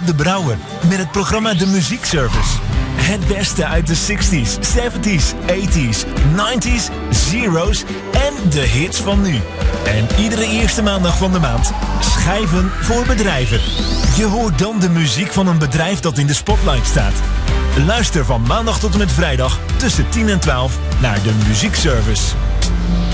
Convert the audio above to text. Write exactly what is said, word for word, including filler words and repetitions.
Jaap de Brouwer met het programma De Muziekservice. Het beste uit de zestig's, zeventig's, tachtig's, ninety's, zero's en de hits van nu. En iedere eerste maandag van de maand schijven voor bedrijven. Je hoort dan de muziek van een bedrijf dat in de spotlight staat. Luister van maandag tot en met vrijdag tussen tien en twaalf naar De Muziekservice.